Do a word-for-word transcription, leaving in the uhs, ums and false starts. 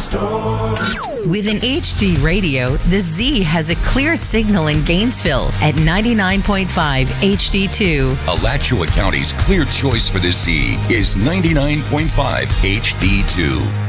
store. With an H D radio, the Z has a clear signal in Gainesville at ninety-nine point five H D two. Alachua County's clear choice for the Z is ninety-nine point five H D two.